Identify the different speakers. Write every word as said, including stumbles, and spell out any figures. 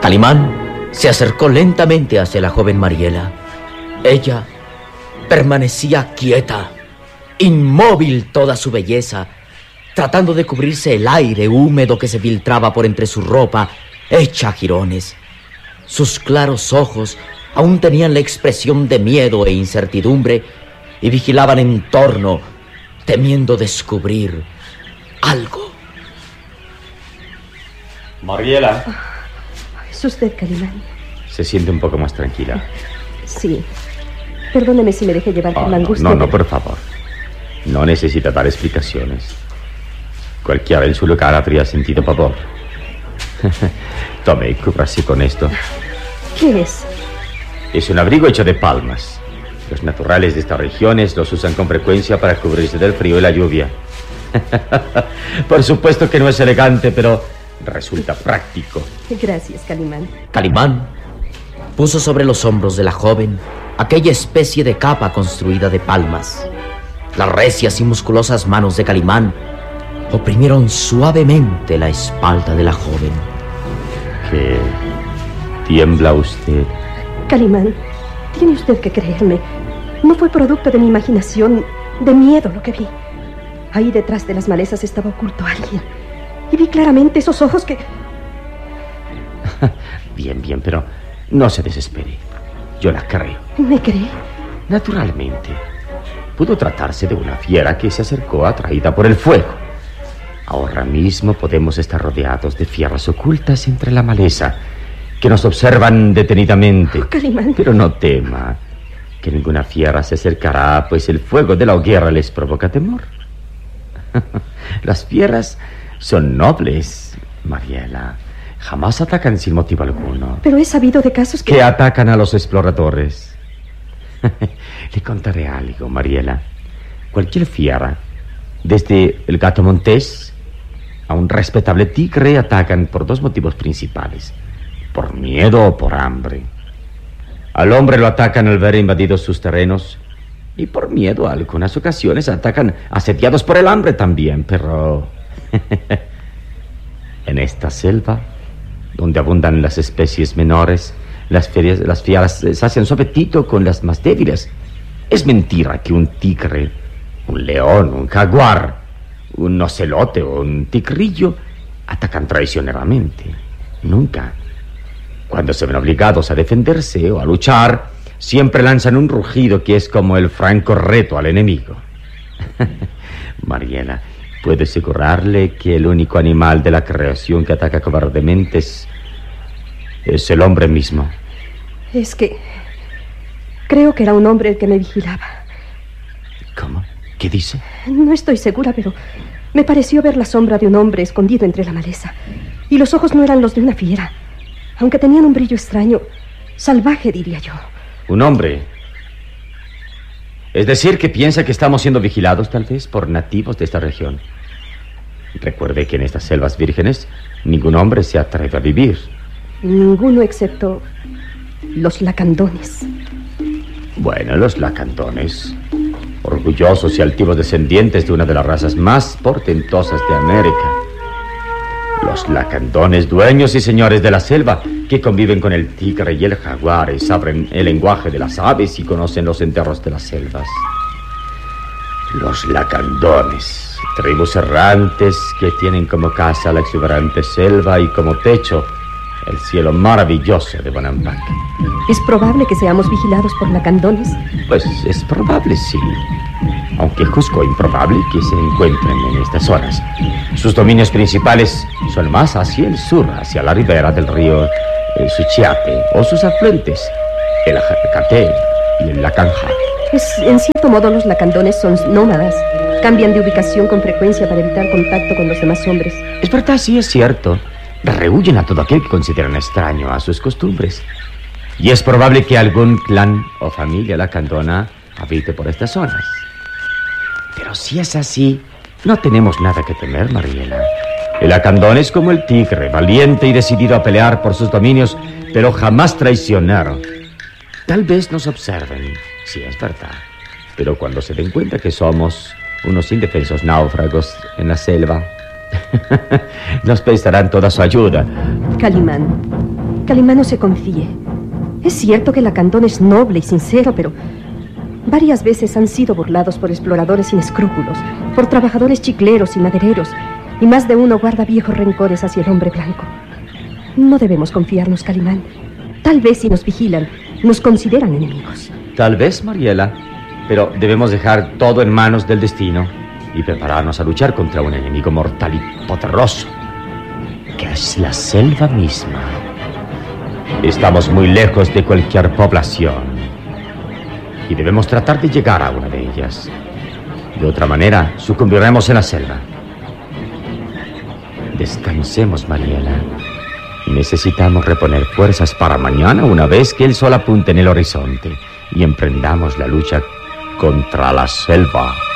Speaker 1: Calimán se acercó lentamente hacia la joven Mariela. Ella permanecía quieta, inmóvil toda su belleza, tratando de cubrirse el aire húmedo que se filtraba por entre su ropa hecha jirones. Sus claros ojos aún tenían la expresión de miedo e incertidumbre y vigilaban en torno, temiendo descubrir algo.
Speaker 2: Mariela.
Speaker 3: ¿Es usted, Calimán?
Speaker 2: ¿Se siente un poco más tranquila?
Speaker 3: Sí. Perdóneme si me dejé llevar por
Speaker 2: oh,
Speaker 3: la angustia.
Speaker 2: No, no,
Speaker 3: de...
Speaker 2: no, por favor. No necesita dar explicaciones. Cualquiera en su lugar habría sentido pavor. Tome y cúbrase con esto.
Speaker 3: ¿Qué es?
Speaker 2: Es un abrigo hecho de palmas. Los naturales de estas regiones los usan con frecuencia para cubrirse del frío y la lluvia. Por supuesto que no es elegante, pero resulta práctico.
Speaker 3: Gracias, Calimán.
Speaker 1: Calimán puso sobre los hombros de la joven aquella especie de capa construida de palmas. Las recias y musculosas manos de Calimán oprimieron suavemente la espalda de la joven.
Speaker 2: ¿Qué? ¿Tiembla usted?
Speaker 3: Calimán, tiene usted que creerme. No fue producto de mi imaginación, de miedo lo que vi. Ahí detrás de las malezas estaba oculto alguien. Y vi claramente esos ojos que...
Speaker 2: Bien, bien, pero no se desespere. Yo la creo.
Speaker 3: ¿Me cree?
Speaker 2: Naturalmente. Pudo tratarse de una fiera que se acercó atraída por el fuego. Ahora mismo podemos estar rodeados de fieras ocultas entre la maleza que nos observan detenidamente.
Speaker 3: Oh, Calimán.
Speaker 2: Pero no tema, que ninguna fiera se acercará, pues el fuego de la hoguera les provoca temor. Las fieras son nobles, Mariela. Jamás atacan sin motivo alguno.
Speaker 3: Pero he sabido de casos que...
Speaker 2: Que atacan a los exploradores. Le contaré algo, Mariela. Cualquier fiera, desde el gato montés a un respetable tigre, atacan por dos motivos principales: por miedo o por hambre. Al hombre lo atacan al ver invadidos sus terrenos, y por miedo, a algunas ocasiones atacan asediados por el hambre también. Pero en esta selva, donde abundan las especies menores, las, ferias, las fieras sacian su apetito con las más débiles. Es mentira que un tigre, un león, un jaguar, un ocelote o un tigrillo atacan traicioneramente. Nunca. Cuando se ven obligados a defenderse o a luchar, siempre lanzan un rugido que es como el franco reto al enemigo. Mariela, puedo asegurarle que el único animal de la creación que ataca cobardemente es, es el hombre mismo.
Speaker 3: Es que creo que era un hombre el que me vigilaba.
Speaker 2: ¿Cómo? ¿Qué dice?
Speaker 3: No estoy segura, pero me pareció ver la sombra de un hombre escondido entre la maleza. Y los ojos no eran los de una fiera, aunque tenían un brillo extraño, salvaje, diría yo.
Speaker 2: ¿Un hombre? Es decir, que piensa que estamos siendo vigilados, tal vez, por nativos de esta región. Recuerde que en estas selvas vírgenes ningún hombre se atreve a vivir.
Speaker 3: Ninguno excepto los lacandones.
Speaker 2: Bueno, los lacandones, orgullosos y altivos descendientes de una de las razas más portentosas de América. Los lacandones, dueños y señores de la selva, que conviven con el tigre y el jaguar y saben el lenguaje de las aves y conocen los enterros de las selvas. Los lacandones, tribus errantes que tienen como casa la exuberante selva y como techo el cielo maravilloso de Bonampak.
Speaker 3: ¿Es probable que seamos vigilados por lacandones?
Speaker 2: Pues es probable, sí. Aunque juzgo improbable que se encuentren en estas zonas. Sus dominios principales son más hacia el sur, hacia la ribera del río eh, Suchiate, o sus afluentes, el Ajacaté y el Lacanja.
Speaker 3: Pues, en cierto modo, los lacandones son nómadas. Cambian de ubicación con frecuencia para evitar contacto con los demás hombres.
Speaker 2: Es verdad, sí, es cierto. Rehuyen a todo aquel que consideran extraño a sus costumbres. Y es probable que algún clan o familia lacandona habite por estas zonas. Pero si es así, no tenemos nada que temer, Mariela. El lacandón es como el tigre, valiente y decidido a pelear por sus dominios, pero jamás traicionero. Tal vez nos observen, sí, es verdad, pero cuando se den cuenta que somos unos indefensos náufragos en la selva, nos prestarán toda su ayuda.
Speaker 3: Calimán, Calimán, no se confíe. Es cierto que Lacandón es noble y sincero, pero varias veces han sido burlados por exploradores sin escrúpulos, por trabajadores chicleros y madereros, y más de uno guarda viejos rencores hacia el hombre blanco. No debemos confiarnos, Calimán. Tal vez si nos vigilan, nos consideran enemigos.
Speaker 2: Tal vez, Mariela, pero debemos dejar todo en manos del destino y prepararnos a luchar contra un enemigo mortal y poderoso, que es la selva misma. Estamos muy lejos de cualquier población y debemos tratar de llegar a una de ellas. De otra manera, sucumbiremos en la selva. Descansemos, Mariela. Necesitamos reponer fuerzas para mañana, una vez que el sol apunte en el horizonte, y emprendamos la lucha contra la selva.